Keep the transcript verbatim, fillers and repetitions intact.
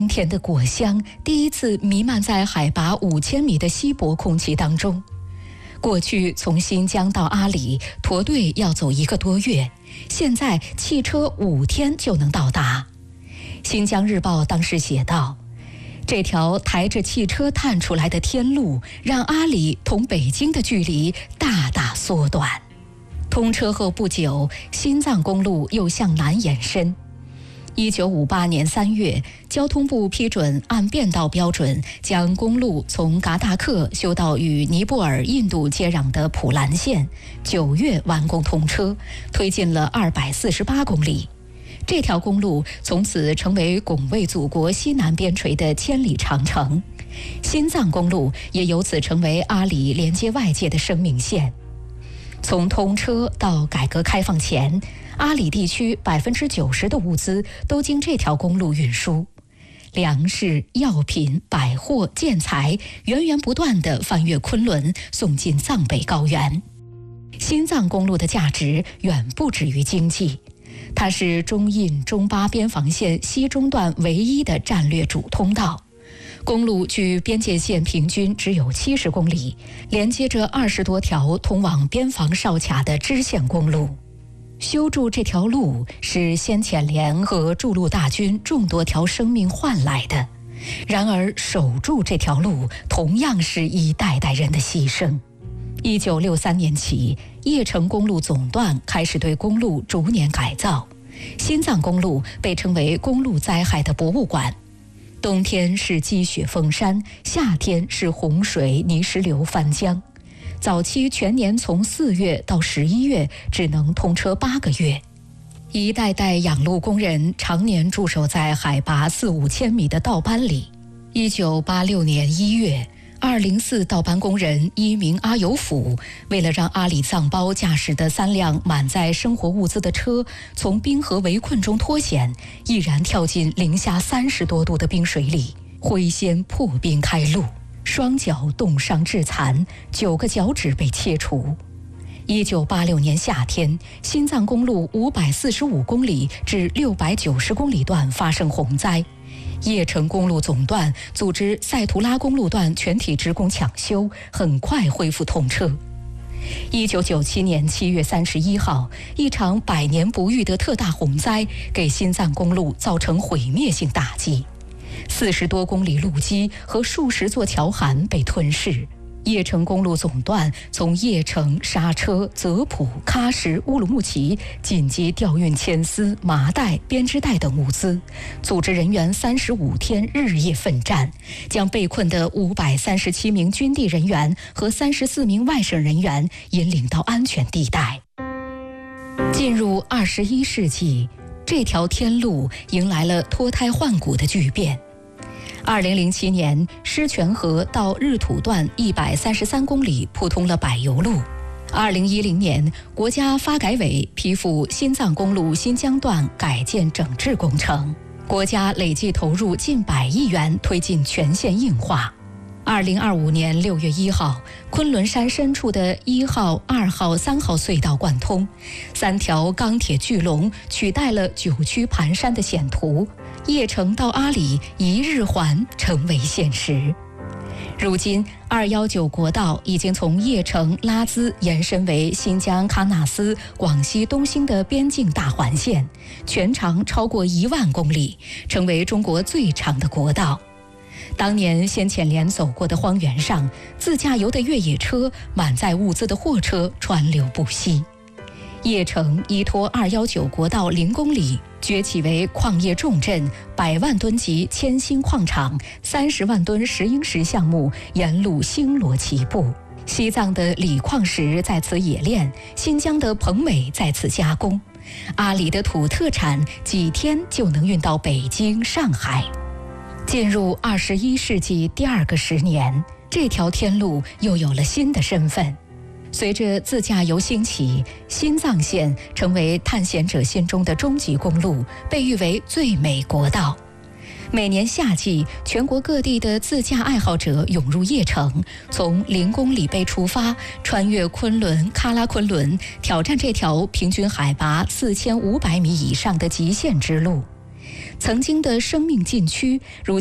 甜的果香第一次弥漫在海拔五千米的稀薄空气当中。过去从新疆到阿里驼队要走一个多月，现在汽车五天就能到达。新疆日报当时写道，这条抬着汽车探出来的天路，让阿里同北京的距离大大缩短。通车后不久，新藏公路又向南延伸。一九五八年三月，交通部批准按变道标准，将公路从嘎达克修到与尼泊尔、印度接壤的普兰县，九月完工通车，推进了二百四十八公里。这条公路从此成为拱卫祖国西南边陲的千里长城。新藏公路也由此成为阿里连接外界的生命线。从通车到改革开放前，阿里地区百分之九十的物资都经这条公路运输，粮食、药品、百货、建材源源不断地翻越昆仑，送进藏北高原。新藏公路的价值远不止于经济，它是中印中巴边防线西中段唯一的战略主通道。公路距边界线平均只有七十公里，连接着二十多条通往边防哨卡的支线公路。修筑这条路是先遣连和筑路大军众多条生命换来的，然而守住这条路同样是一代代人的牺牲。一九六三年起，叶城公路总段开始对公路逐年改造，新藏公路被称为公路灾害的博物馆。冬天是积雪封山，夏天是洪水泥石流翻江。早期全年从四月到十一月只能通车八个月，一代代养路工人常年驻守在海拔四五千米的道班里。一九八六年一月，二零四道班工人一名阿尤甫，为了让阿里藏胞驾驶的三辆满载生活物资的车从冰河围困中脱险，毅然跳进零下三十多度的冰水里，挥先破冰开路，双脚冻伤致残，九个脚趾被切除。一九八六年夏天，新藏公路五百四十五公里至六百九十公里段发生洪灾，叶城公路总段组织塞图拉公路段全体职工抢修，很快恢复通车。一九九七年七月三十一号，一场百年不遇的特大洪灾给新藏公路造成毁灭性打击，四十多公里路基和数十座桥涵被吞噬。叶城公路总段从叶城、莎车、泽普、喀什、乌鲁木齐紧急调运铅丝、麻袋、编织袋等物资，组织人员三十五天日夜奋战，将被困的五百三十七名军地人员和三十四名外省人员引领到安全地带。进入二十一世纪，这条天路迎来了脱胎换骨的巨变。二零零七年，狮泉河到日土段一百三十三公里铺通了柏油路。二零一零年，国家发改委批复新藏公路新疆段改建整治工程，国家累计投入近百亿元推进全线硬化。二零二五年六月一号，昆仑山深处的一号、二号、三号隧道贯通，三条钢铁巨龙取代了九曲盘山的险途，叶城到阿里一日环成为现实。如今，二一九国道已经从叶城、拉孜延伸为新疆喀纳斯、广西东兴的边境大环线，全长超过一万公里，成为中国最长的国道。当年先遣连走过的荒原上，自驾游的越野车、满载物资的货车川流不息。叶城依托二一九国道零公里，崛起为矿业重镇，百万吨级铅锌矿场、三十万吨石英石项目沿路星罗棋布。西藏的锂矿石在此冶炼，新疆的硼镁在此加工，阿里的土特产几天就能运到北京、上海。进入二十一世纪第二个十年，这条天路又有了新的身份。随着自驾游兴起，新藏线成为探险者心中的终极公路，被誉为最美国道。每年夏季，全国各地的自驾爱好者涌入叶城，从零公里碑出发，穿越昆仑、喀拉昆仑，挑战这条平均海拔四千五百米以上的极限之路。 曾经的生命禁区，如